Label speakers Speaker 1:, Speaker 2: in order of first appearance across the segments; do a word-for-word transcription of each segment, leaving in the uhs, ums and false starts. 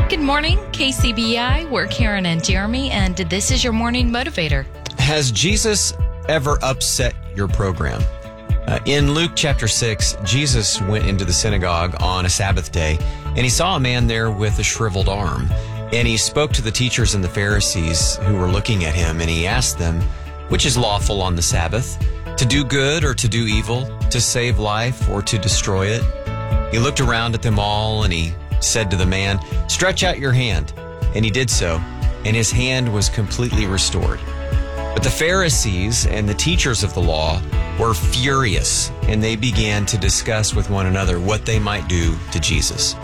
Speaker 1: Good morning, K C B I. We're Karen and Jeremy, and this is your morning motivator.
Speaker 2: Has Jesus ever upset your program? Uh, in Luke chapter six, Jesus went into the synagogue on a Sabbath day, and he saw a man there with a shriveled arm. And he spoke to the teachers and the Pharisees who were looking at him, and he asked them, which is lawful on the Sabbath, to do good or to do evil, to save life or to destroy it? He looked around at them all, and he said to the man, stretch out your hand. And he did so, and his hand was completely restored. But the Pharisees and the teachers of the law were furious, and they began to discuss with one another what they might do to Jesus.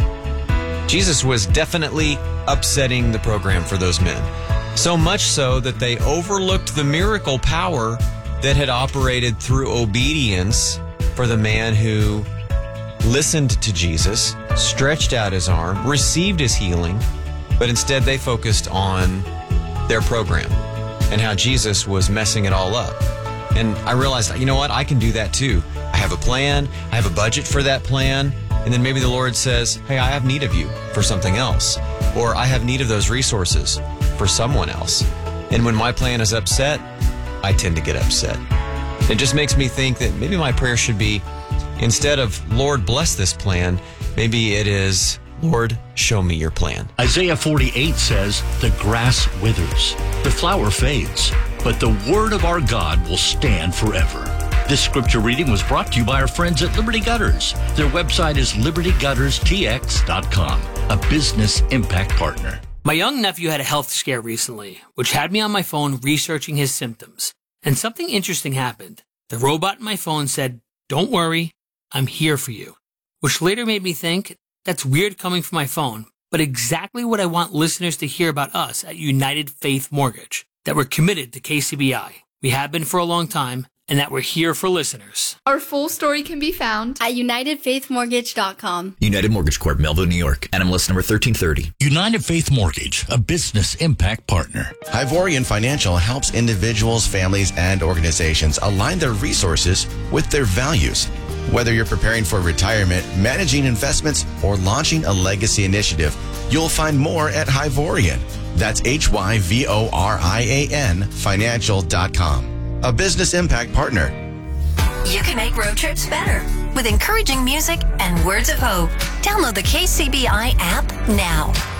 Speaker 2: Jesus was definitely upsetting the program for those men, so much so that they overlooked the miracle power that had operated through obedience for the man who listened to Jesus, stretched out his arm, received his healing, but instead they focused on their program and how Jesus was messing it all up. And I realized, you know what? I can do that too. I have a plan. I have a budget for that plan. And then maybe the Lord says, hey, I have need of you for something else. Or I have need of those resources for someone else. And when my plan is upset, I tend to get upset. It just makes me think that maybe my prayer should be, instead of, Lord, bless this plan, maybe it is, Lord, show me your plan.
Speaker 3: Isaiah forty-eight says, the grass withers, the flower fades, but the word of our God will stand forever. This scripture reading was brought to you by our friends at Liberty Gutters. Their website is liberty gutters t x dot com, a business impact partner.
Speaker 4: My young nephew had a health scare recently, which had me on my phone researching his symptoms. And something interesting happened. The robot in my phone said, don't worry, I'm here for you. Which later made me think, that's weird coming from my phone, but exactly what I want listeners to hear about us at United Faith Mortgage. That we're committed to K C B I. We have been for a long time, and that we're here for listeners.
Speaker 5: Our full story can be found
Speaker 6: at united faith mortgage dot com.
Speaker 7: United Mortgage Corp, Melville, New York. N M L S number thirteen thirty.
Speaker 3: United Faith Mortgage, a business impact partner.
Speaker 8: Ivorian Financial helps individuals, families, and organizations align their resources with their values. Whether you're preparing for retirement, managing investments, or launching a legacy initiative, you'll find more at Hyvorian. That's H Y V O R I A N financial dot com. A business impact partner.
Speaker 9: You can make road trips better with encouraging music and words of hope. Download the K C B I app now.